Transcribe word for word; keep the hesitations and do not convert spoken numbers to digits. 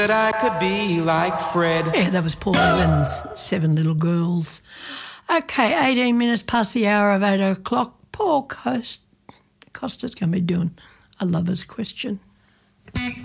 That I could be like Fred. Yeah, that was Paul Evans, Seven Little Girls. Okay, eighteen minutes past the hour of eight o'clock. Paul Cost, Costa's going to be doing a lover's question.